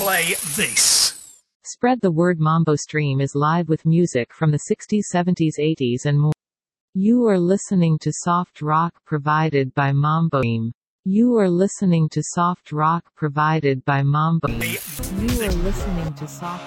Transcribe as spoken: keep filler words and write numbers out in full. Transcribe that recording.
play this. Spread the word. Mambo Stream is live with music from the sixties, seventies, eighties and more. You are listening to soft rock provided by Mambo Stream. You are listening to soft rock provided by Mambo Stream. You are listening to soft